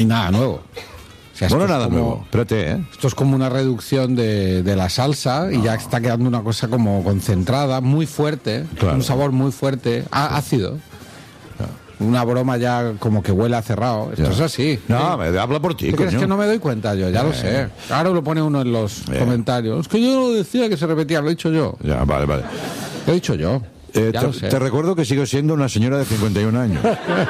Y nada nuevo. O sea, Bueno, esto es nada como- nuevo. Espérate, ¿eh? Esto es como una reducción de la salsa y ya está quedando una cosa como concentrada, muy fuerte, Claro. un sabor muy fuerte, ácido. Una broma ya como que huele a cerrado. Esto Ya. es así. No, habla por ti, ¿Tú crees coño. que no me doy cuenta yo? Ya lo sé. Ahora lo pone uno en los comentarios. Es que yo no decía que se repetía, lo he dicho yo. Ya, vale. Lo he dicho yo. Ya lo sé. Te recuerdo que sigo siendo una señora de 51 años.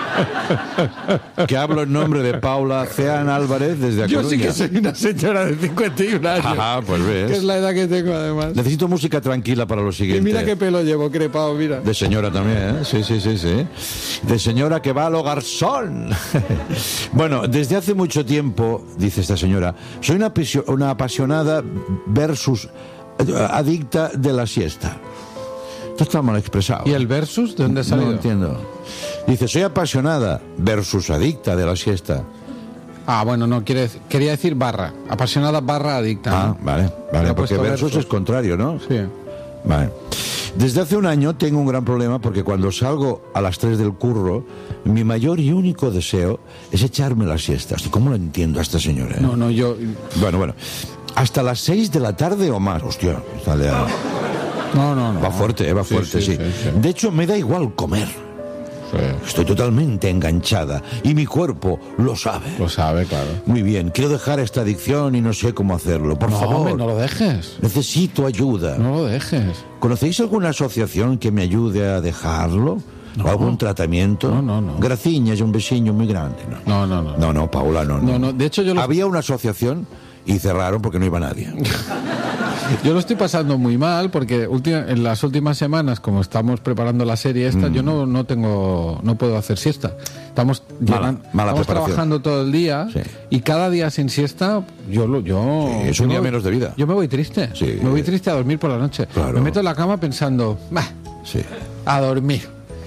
Que hablo en nombre de Paula Ceán Álvarez desde A Yo Coruña. sí que soy una señora de 51 años. Ajá, pues ves. Que es la edad que tengo además. Necesito música tranquila para lo Y siguiente. mira qué pelo llevo crepado, mira. De señora también, ¿eh? Sí. De señora que va al garzón. Bueno, desde hace mucho tiempo, dice esta señora, soy una apasionada versus adicta de la siesta. Esto está mal expresado. ¿Y el versus? ¿De dónde ha salido? No entiendo. Dice, soy apasionada versus adicta de la siesta. Ah, bueno, no, quería decir barra. Apasionada barra adicta. Ah, ¿no? vale, Le he porque puesto versus es contrario, ¿no? Sí. Vale. Desde hace un año tengo un gran problema porque cuando salgo a las 3 del curro, mi mayor y único deseo es echarme la siesta. Hostia, ¿cómo lo entiendo a esta señora? No, yo... Bueno. Hasta las 6 de la tarde o más. Hostia, sale a... No. Va fuerte, va fuerte, sí. De hecho, me da igual comer. Estoy totalmente enganchada y mi cuerpo lo sabe. Lo sabe, claro. Muy bien, quiero dejar esta adicción y no sé cómo hacerlo. Por favor, Hombre, no lo dejes. necesito ayuda. No lo dejes. ¿Conocéis alguna asociación que me ayude a dejarlo? ¿O algún tratamiento? No. Graciñas, un besiño muy grande. No. No, Paula, no. No, de hecho yo lo... Había una asociación y cerraron porque no iba nadie. Yo lo estoy pasando muy mal porque en las últimas semanas, como estamos preparando la serie esta, yo no puedo hacer siesta. Estamos Mala preparación. trabajando todo el día Sí. y cada día sin siesta, yo es un día menos de vida. Yo me voy triste. Sí. Me voy triste a dormir por la noche. Claro. Me meto en la cama pensando, Sí. a dormir.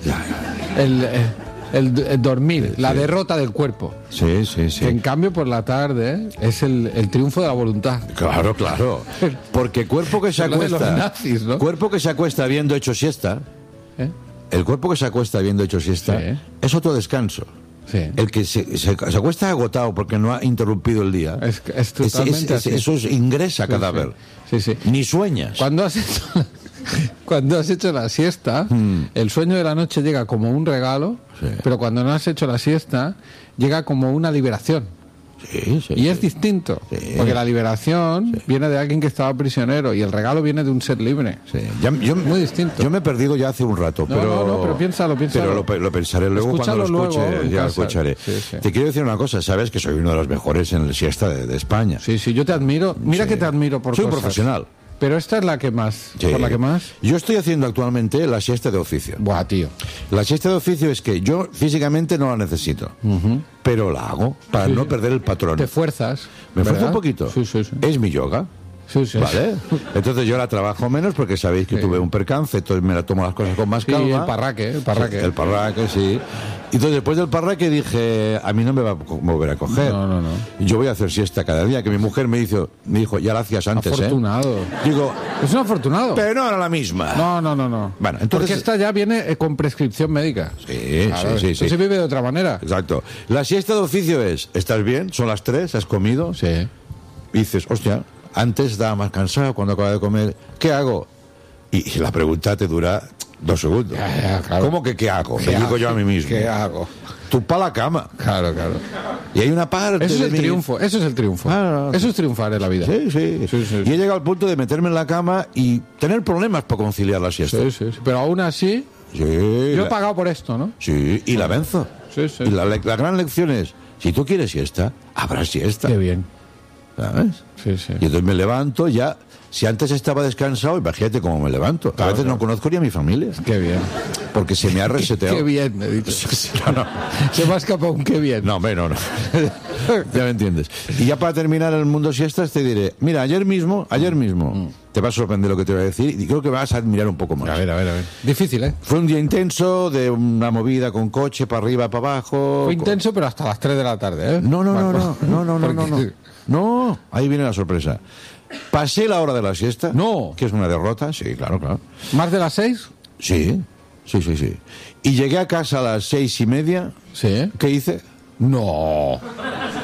El dormir, la derrota del cuerpo. Sí. Que en cambio por la tarde es el triunfo de la voluntad. Claro. Porque cuerpo que se Lo de los acuesta... nazis, ¿no? Cuerpo que se acuesta habiendo hecho siesta... ¿Eh? El cuerpo que se acuesta habiendo hecho siesta Sí. es otro descanso. Sí. El que se acuesta agotado porque no ha interrumpido el día. Es totalmente así. Eso ingresa cadáver. Sí. Ni sueñas. Cuando has hecho la siesta, el sueño de la noche llega como un regalo, Sí. pero cuando no has hecho la siesta, llega como una liberación. Sí. Y es distinto, Sí. porque la liberación viene de alguien que estaba prisionero y el regalo viene de un ser libre. Sí. Muy distinto. Yo me he perdido ya hace un rato, pero piénsalo. Pero lo pensaré luego. Escúchalo cuando lo escuche, luego en ya lo casa. escucharé. Sí. Te quiero decir una cosa, sabes que soy uno de los mejores en la siesta de España. Sí, yo te admiro. Mira Sí. que te admiro por Soy un cosas. profesional. Pero esta es la que más. Sí. ¿Por la que más? Yo estoy haciendo actualmente la siesta de oficio. Buah, tío. La siesta de oficio es que yo físicamente no la necesito, pero la hago para no perder el patrón. Te fuerzas. Me esfuerzo ¿verdad? un poquito. Sí. Es mi yoga. Sí. ¿Vale? Entonces yo la trabajo menos porque sabéis que tuve un percance, entonces me la tomo las cosas con más Sí, calma. el parraque. Sí, el parraque, sí. Y entonces después del parraque dije, a mí no me va a volver a coger. No. Yo voy a hacer siesta cada día, que mi mujer me dijo, ya la hacías antes, Afortunado. Digo, Es un afortunado. pero no era la misma. No. Bueno, entonces... Porque esta ya viene con prescripción médica. Sí. No se vive de otra manera. Exacto. La siesta de oficio es, ¿estás bien? Son las 3, ¿has comido? Sí. Y dices, hostia, antes estaba más cansado cuando acababa de comer. ¿Qué hago? Y la pregunta te dura 2 segundos. Ya, claro. ¿Cómo que qué hago? Me digo yo a mí mismo. ¿Qué hago? Tú pa' la cama. Claro. Y hay una parte Eso es de el mí- triunfo. Ah, Eso es triunfar en la vida. Sí. Sí. Y he llegado al punto de meterme en la cama y tener problemas para conciliar la siesta. Sí. Pero aún así, Sí, yo he pagado por esto, ¿no? sí, y la venzo. Sí. Y la gran lección es, si tú quieres siesta, habrá siesta. Qué bien. ¿Sabes? Sí. Y entonces me levanto ya. Si antes estaba descansado, imagínate cómo me levanto. A veces no conozco ni a mi familia. Qué bien. Porque se me ha reseteado. Qué bien, me dices. No. Se me ha escapado un qué bien. No, hombre, no. Ya me entiendes. Y ya para terminar el mundo siestas te diré, mira, ayer mismo, te va a sorprender lo que te voy a decir y creo que vas a admirar un poco más. A ver. Difícil, ¿eh? Fue un día intenso, de una movida con coche, para arriba, para abajo. Fue intenso, pero hasta las 3 de la tarde, ¿eh? No. Porque- No, ahí viene la sorpresa. Pasé la hora de la siesta. No. Que es una derrota, sí, claro. ¿Más de las 6? Sí. Y llegué a casa a las 6:30. Sí. ¿Qué hice? No.